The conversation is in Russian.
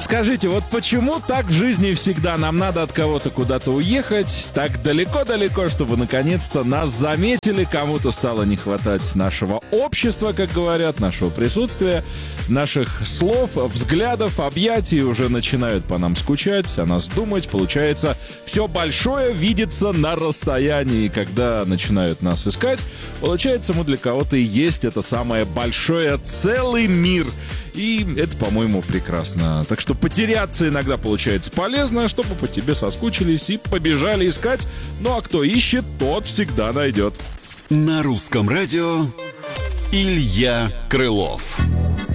Скажите, вот почему так в жизни всегда? Нам надо от кого-то куда-то уехать, так далеко-далеко, чтобы наконец-то нас заметили, кому-то стало не хватать нашего общества, как говорят, нашего присутствия, наших слов, взглядов, объятий, уже начинают по нам скучать, о нас думать. Получается, все большое видится на расстоянии. Когда начинают нас искать, получается, мы для кого-то и есть это самое большое, целый мир. И это, по-моему, прекрасно. Так что потеряться иногда получается полезно, чтобы по тебе соскучились и побежали искать. Ну а кто ищет, тот всегда найдет. На русском радио Илья Крылов.